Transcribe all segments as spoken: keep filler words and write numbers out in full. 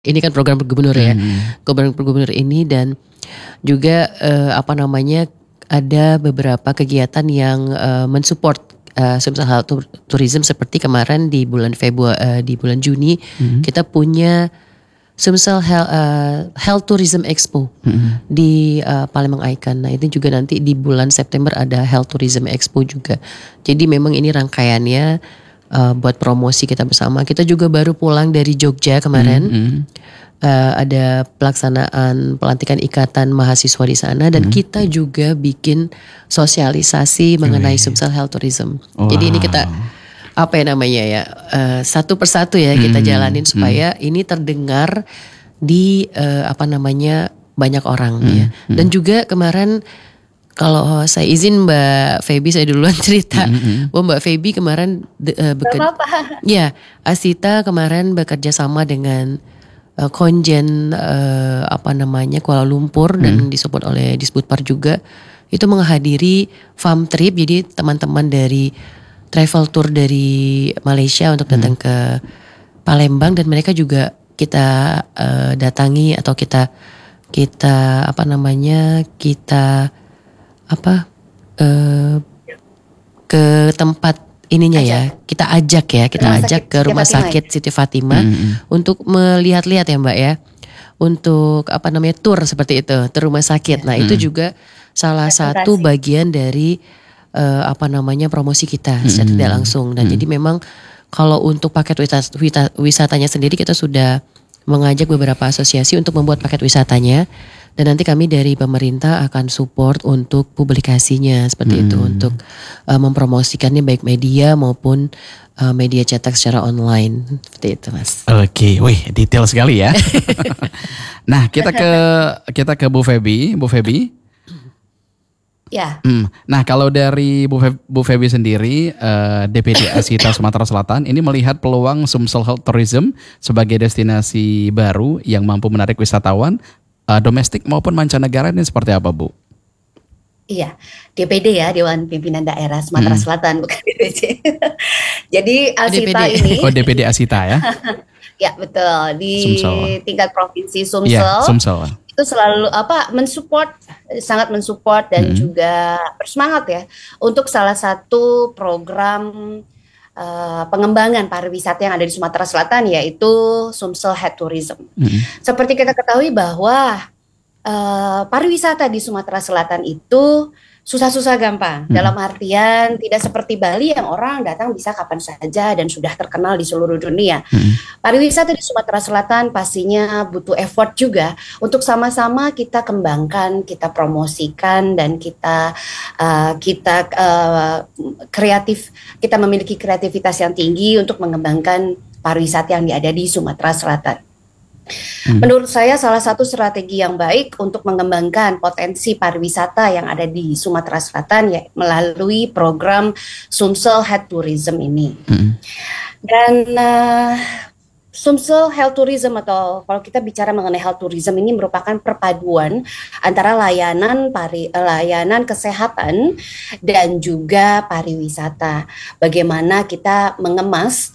Ini kan program per gubernur ya, Mhm. program per gubernur ini dan juga, eee, apa namanya, ada beberapa kegiatan yang, eee, men-support, eee, Sumsel Health Tour Tourism seperti kemarin di bulan Febua eee, di bulan Juni Mhm. kita punya Sumsel Hel eee, Health Tourism Expo Mhm. di, eee, Palembang Icon. Nah itu juga nanti di bulan September ada Health Tourism Expo juga. Jadi memang ini rangkaiannya, eee, buat promosi kita bersama. Kita juga baru pulang dari Jogja Mhm kemarin, mhm. eee, ada pelaksanaan pelantikan ikatan mahasiswa di sana dan Mhm. kita juga bikin sosialisasi mengenai Wih. Sumsel Health Tourism. Jadi ini kita, Wow. apa ya namanya ya, eee, satu persatu ya kita jalanin Mhm mhm. supaya ini terdengar di, eee, apa namanya, banyak orang ya. Mhm Dan mhm. juga kemarin kalau saya izin Mbak Feby saya duluan cerita, Mhm mhm. bahwa Mbak Feby kemarin de eee, Gak beked apa-apa. ya, Asita kemarin bekerja sama dengan, eee, Konjen, eee, apa namanya, Kuala Lumpur dan Mhm. disupport oleh Disbudpar juga, itu menghadiri farm trip. Jadi teman-teman dari travel tour dari Malaysia untuk datang Mhm. ke Palembang dan mereka juga kita, eee, datangi atau kita kita apa namanya, kita apa, eee, ke tempat ininya ya, Ajak. kita ajak ya, kita Rumah ajak sakit ke Siti Rumah Fatimah ya? Sakit Siti Fatimah Mhm mhm. untuk melihat-lihat ya Mbak ya, untuk apa namanya, tour seperti itu, tur rumah sakit. Nah itu Mhm. juga salah satu Presentasi. bagian dari, eee, apa namanya, promosi kita secara tidak Mhm langsung. Dan mhm. jadi memang kalau untuk paket witas wita wisatanya sendiri kita sudah mengajak beberapa asosiasi untuk membuat paket wisatanya dan nanti kami dari pemerintah akan support untuk publikasinya seperti itu, untuk, Mhm. eee, mempromosikannya baik media maupun, eee, media cetak secara online, seperti itu Mas. Oke, wih detail sekali ya. Nah kita ke kita ke Bu Feby, Bu Feby. Ya. Mmm, nah kalau dari Bu Feb Bu Feby sendiri, eee, D P D Asita Sumatera Selatan ini melihat peluang Sumsel Health Tourism sebagai destinasi baru yang mampu menarik wisatawan, eee, domestik maupun mancanegara ini seperti apa Bu? Iya, D P D ya, Dewan Pimpinan Daerah Sumatera Mhm. Selatan, bukan D P D. Jadi Oh Asita D P D. ini Oh D P D Asita ya? ya betul, di Sumsel. tingkat provinsi Iya, Sumsel, Sumsel. itu selalu apa, men-support, sangat men-support dan Mhm. juga bersemangat ya, untuk salah satu program, eee, pengembangan pariwisata yang ada di Sumatera Selatan yaitu Sumsel Health Tourism. Mhm. Seperti kita ketahui bahwa, eee, pariwisata di Sumatera Selatan itu susah-susah gampang, dalam Mhm. artian tidak seperti Bali yang orang datang bisa kapan saja dan sudah terkenal di seluruh dunia. Mhm. Pariwisata di Sumatera Selatan pastinya butuh effort juga untuk sama-sama kita kembangkan, kita promosikan dan kita, eee, kita, eee, kreatif kita memiliki kreativitas yang tinggi untuk mengembangkan pariwisata yang ada di Sumatera Selatan. Mhm. Menurut saya salah satu strategi yang baik untuk mengembangkan potensi pariwisata yang ada di Sumatera Selatan ya melalui program Sumsel Health Tourism ini. Mhm. Dan, eee, Sumsel Health Tourism atau kalau kita bicara mengenai health tourism ini merupakan perpaduan antara layanan pari layanan kesehatan dan juga pariwisata. Bagaimana kita mengemas,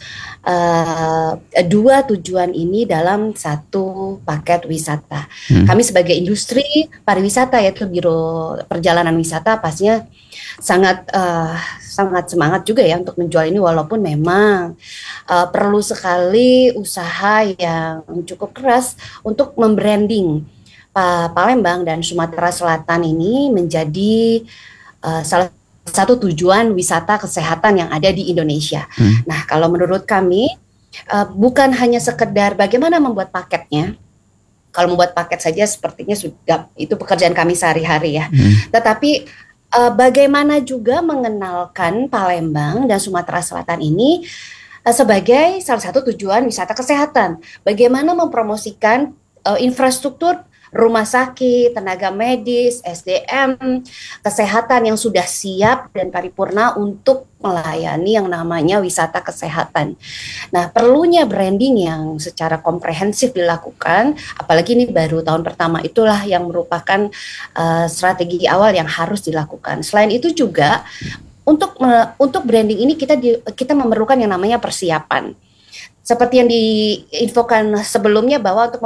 eee, dua tujuan ini dalam satu paket wisata. Mhm. Kami sebagai industri pariwisata yaitu Biro Perjalanan Wisata pastinya sangat, eee, sangat semangat juga ya untuk menjual ini walaupun memang, eee, perlu sekali usaha yang cukup keras untuk mem-branding pa Palembang dan Sumatera Selatan ini menjadi, eee, salah satu tujuan wisata kesehatan yang ada di Indonesia. Mhm. Nah kalau menurut kami, eee, bukan hanya sekedar bagaimana membuat paketnya, kalau membuat paket saja sepertinya sudah itu pekerjaan kami sehari-hari ya. Mhm. Tetapi, eee, bagaimana juga mengenalkan Palembang dan Sumatera Selatan ini, eee, sebagai salah satu tujuan wisata kesehatan. Bagaimana mempromosikan, eee, infrastruktur rumah sakit, tenaga medis, S D M, kesehatan yang sudah siap dan paripurna untuk melayani yang namanya wisata kesehatan. Nah perlunya branding yang secara komprehensif dilakukan, apalagi ini baru tahun pertama itulah yang merupakan, eee, strategi awal yang harus dilakukan. Selain itu juga untuk me untuk branding ini kita di kita memerlukan yang namanya persiapan. seperti yang diinfokan sebelumnya bahwa untuk